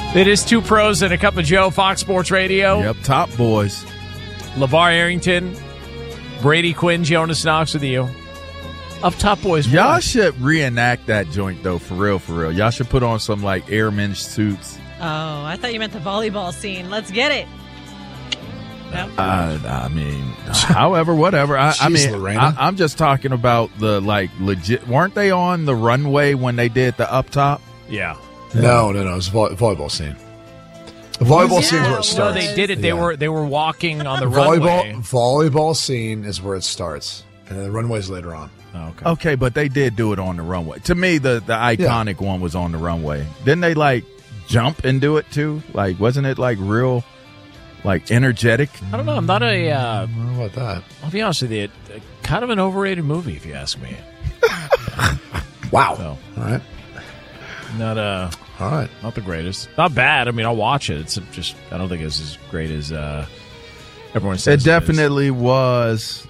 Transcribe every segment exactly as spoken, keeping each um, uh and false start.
It is Two Pros and a Cup of Joe, Fox Sports Radio. Yep, top boys. LeVar Arrington, Brady Quinn, Jonas Knox with you. Up Top Boys. Y'all what? should reenact that joint, though, for real, for real. Y'all should put on some, like, airman suits. Oh, I thought you meant the volleyball scene. Let's get it. No? Uh, I mean, however, whatever. I, I Jeez, mean, Lorena. I, I'm just talking about the, like, legit. Weren't they on the runway when they did the Up Top? Yeah. No, no, no. It was a vo- volleyball scene. The volleyball scene is where it No, starts. they did it. They Yeah. were they were walking on the volleyball runway. volleyball scene is where it starts, and then the runway's later on. Oh, okay. Okay, but they did do it on the runway. To me, the, the iconic one was on the runway. Didn't they, like, jump and do it, too? Like, wasn't it, like, real, like, energetic? I don't know. I'm not a. Uh, How about that? I'll be honest with you. uh, Kind of an overrated movie, if you ask me. Wow. So, All right. not uh, All right. not the greatest. Not bad. I mean, I'll watch it. It's just I don't think it's as great as uh, everyone says. It is. definitely was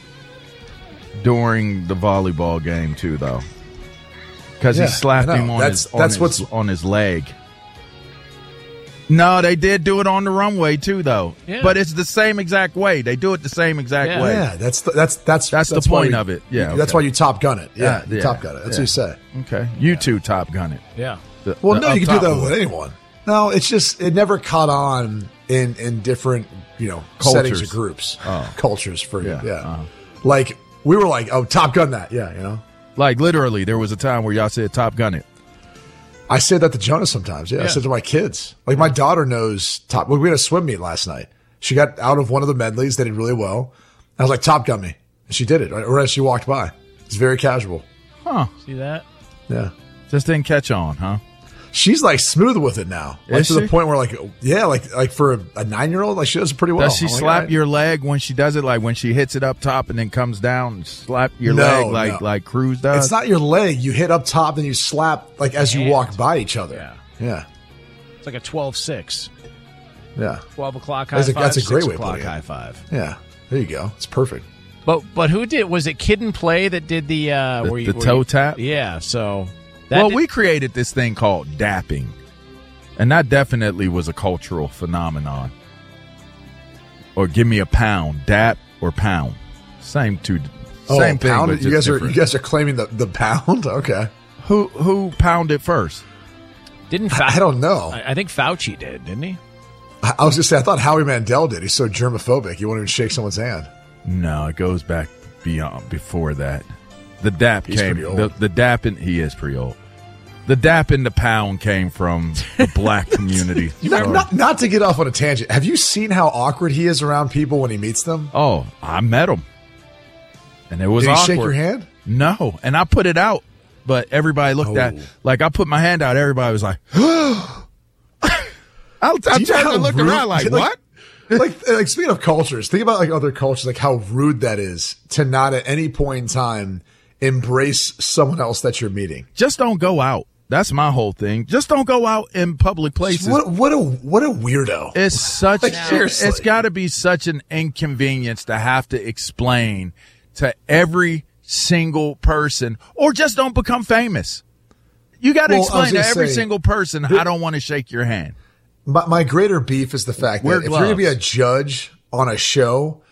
during the volleyball game, too, though. Because Yeah, he slapped I know. him on, That's- his, on, that's his, what's- on his leg. No, they did do it on the runway, too, though. Yeah. But it's the same exact way. They do it the same exact Yeah. way. Yeah, that's the, that's that's That's the why point we- of it. Yeah, that's okay. why you Top Gun it. Yeah, Yeah, you yeah, Top Gun it. That's yeah. what you say. Okay. You two Top Gun it. Yeah. The- Well, the no, you up can do top that one. with anyone. No, it's just it never caught on in in different you know settings Cultures. or groups, Oh. cultures for Yeah, yeah. uh-huh. Like we were like, oh, Top Gun that, yeah, you know. Like, literally, there was a time where y'all said Top Gun it. I say that to Jonah sometimes. Yeah, I Yeah. said to my kids. Like my daughter knows Top. We had a swim meet last night. She got out of one of the medleys. They did really well. I was like, Top Gun me, and she did it. Or as she walked by, it's very casual. Huh. See that? Yeah. Just didn't catch on, huh? She's like smooth with it now, like Is to she? the point where like, yeah, like like for a, a nine year old, like she does it pretty well. Does she I'm like, slap all right. your leg when she does it? Like when she hits it up top and then comes down, slap your No, leg like no. like Cruz does? It's not your leg. You hit up top, then you slap like as you Hand. walk by each other. Yeah. Yeah, It's like a twelve six. yeah, twelve o'clock high That's a- five. that's a great six way of o'clock putting it. high five. yeah. There you go. It's perfect. But but who did? Was it Kid and Play that did the uh, The- where you, the where toe you- tap? Yeah. So that Well, did- we created this thing called dapping, and that definitely was a cultural phenomenon. Or give me a pound, dap or pound, same two, Oh, same thing. pound. but You just guys are different. you guys are claiming the the pound. Okay, who who pounded first? didn't. Fau- I don't know. I, I think Fauci did, didn't he? I, I was just say I thought Howie Mandel did. He's so germophobic. He won't even shake someone's hand. No, it goes back beyond before that. The dap He's came. pretty old. The, the dap and he is pretty old. The dap and the pound came from the black community. Not, So- not, not to get off on a tangent. Have you seen how awkward he is around people when he meets them? Oh, I met him, and it was Did he awkward. shake your hand? No, and I put it out, but everybody looked at Oh. like I put my hand out. Everybody was like, I, I'm Do you know trying how to look rude- around like, like- what? like, like speaking of cultures, think about like other cultures, like how rude that is to not at any point in time embrace someone else that you're meeting. Just don't go out. That's my whole thing. Just don't go out in public places. What what a what a weirdo. It's such. Like, it, seriously. it's got to be such an inconvenience to have to explain to every single person, or just don't become famous. You got to Well, I was explain to gonna every say, single person, I don't want to shake your hand. My, my greater beef is the fact Wear that if you're going to be a gloves. judge on a show,